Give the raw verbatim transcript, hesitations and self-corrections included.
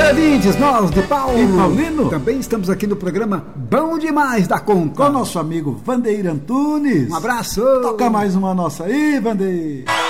ouvintes, nós de Paulo e Paulino. Também estamos aqui no programa Bom Demais da Conta, com nosso amigo Vandeir Antunes. Um abraço. Toca mais uma nossa aí, Vandeir.